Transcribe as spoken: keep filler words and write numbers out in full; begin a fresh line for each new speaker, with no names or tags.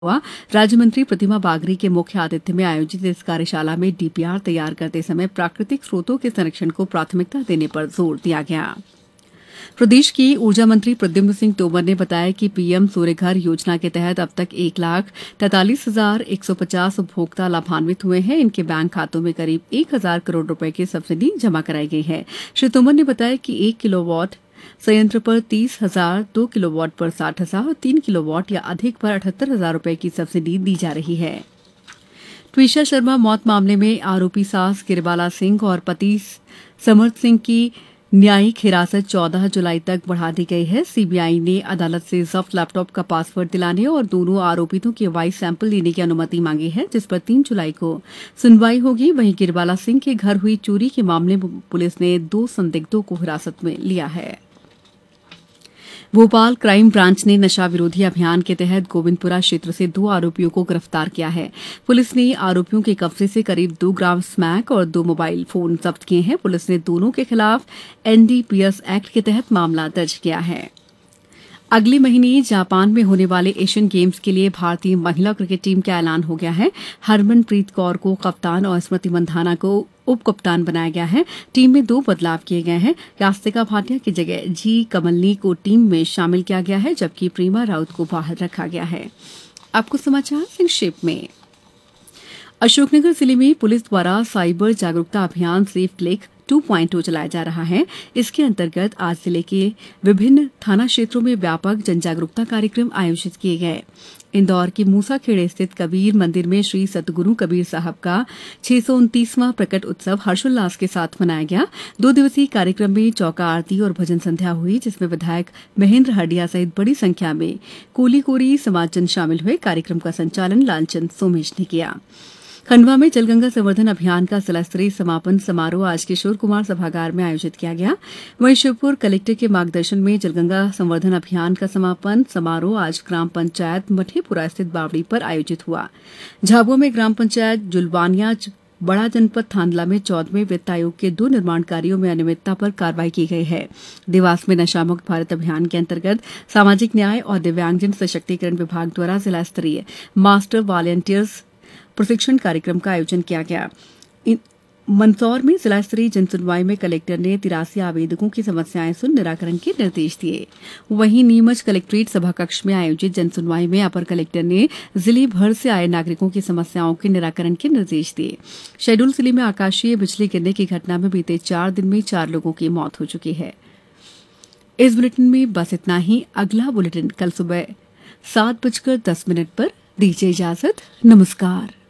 हुआ। राज्य मंत्री प्रतिमा बागरी के मुख्य आतिथ्य में आयोजित इस कार्यशाला में डीपीआर तैयार करते समय प्राकृतिक स्रोतों के संरक्षण को प्राथमिकता देने पर जोर दिया गया। प्रदेश की ऊर्जा मंत्री प्रद्युम्न सिंह तोमर ने बताया कि पीएम सूर्यघर योजना के तहत अब तक एक लाख तैंतालीस हजार एक सौ पचास उपभोक्ता लाभान्वित हुए हैं। इनके बैंक खातों में करीब एक हजार करोड़ रुपए की सब्सिडी जमा कराई गई है। श्री तोमर ने बताया कि एक किलोवाट संयंत्र पर तीस हजार, दो किलोवाट पर साठ हजार और तीन किलोवाट या अधिक पर अठहत्तर हजार रुपए की सब्सिडी दी जा रही है। ट्वीशा शर्मा मौत मामले में आरोपी सास किरबाला सिंह और पति समर्थ सिंह की न्यायिक हिरासत चौदह जुलाई तक बढ़ा दी गई है। सीबीआई ने अदालत से जब्त लैपटॉप का पासवर्ड दिलाने और दोनों आरोपितों के वॉइस सैंपल लेने की अनुमति मांगी है, जिस पर तीन जुलाई को सुनवाई होगी। वहीं किरबाला सिंह के घर हुई चोरी के मामले में पुलिस ने दो संदिग्धों को हिरासत में लिया है। भोपाल क्राइम ब्रांच ने नशा विरोधी अभियान के तहत गोविंदपुरा क्षेत्र से दो आरोपियों को गिरफ्तार किया है। पुलिस ने आरोपियों के कब्जे से करीब दो ग्राम स्मैक और दो मोबाइल फोन जब्त किए हैं। पुलिस ने दोनों के खिलाफ एनडीपीएस एक्ट के तहत मामला दर्ज किया है। अगले महीने जापान में होने वाले एशियन गेम्स के लिए भारतीय महिला क्रिकेट टीम का ऐलान हो गया है। हरमनप्रीत कौर को कप्तान और स्मृति मंधाना को उप कप्तान बनाया गया है। टीम में दो बदलाव किए गए हैं। यास्तिका भाटिया की जगह जी कमलनी को टीम में शामिल किया गया है, जबकि प्रीमा राउत को बाहर रखा गया है। अब कुछ समाचार संक्षेप में। अशोकनगर जिले में पुलिस द्वारा साइबर जागरूकता अभियान सेफ क्लिक टू पॉइंट ओ चलाया जा रहा है। इसके अंतर्गत आज जिले के विभिन्न थाना क्षेत्रों में व्यापक जनजागरूकता कार्यक्रम आयोजित किए गए। इंदौर के मूसाखेड़े स्थित कबीर मंदिर में श्री सतगुरु कबीर साहब का छह सौ उनतीसवां प्रकट उत्सव हर्षोल्लास के साथ मनाया गया। दो दिवसीय कार्यक्रम में चौका आरती और भजन संध्या हुई, जिसमें विधायक महेंद्र हडिया सहित बड़ी संख्या में कोली कोरी समाजजन शामिल हुए। कार्यक्रम का संचालन लालचंद सोमेश ने किया। खंडवा में जलगंगा संवर्धन अभियान का जिला स्तरीय समापन समारोह आज किशोर कुमार सभागार में आयोजित किया गया। वहीं शिवपुर कलेक्टर के मार्गदर्शन में जलगंगा संवर्धन अभियान का समापन समारोह आज ग्राम पंचायत मठेपुरा स्थित बावड़ी पर आयोजित हुआ। झाबुआ में ग्राम पंचायत जुलवानिया बड़ा जनपद थांदला में चौदहवें वित्त आयोग के दो निर्माण कार्यों में अनियमितता पर कार्रवाई की गई है। देवास में नशामुक्त भारत अभियान के अंतर्गत सामाजिक न्याय और दिव्यांगजन सशक्तिकरण विभाग द्वारा जिला स्तरीय मास्टर वॉलंटियर्स प्रशिक्षण कार्यक्रम का आयोजन किया गया। मंदसौर में जिला स्तरीय जनसुनवाई में कलेक्टर ने तिरासी आवेदकों की समस्याएं सुन निराकरण के निर्देश दिए। वहीं नीमच कलेक्ट्रेट सभाकक्ष में आयोजित जनसुनवाई में अपर कलेक्टर ने जिले भर से आए नागरिकों की समस्याओं के निराकरण के निर्देश दिए। शहडोल जिले में आकाशीय बिजली गिरने की घटना में बीते चार दिन में चार लोगों की मौत हो चुकी है। इस बुलेटिन में बस इतना ही। अगला बुलेटिन कल सुबह सात बजकर दस मिनट पर। दीजिए इजाजत। नमस्कार।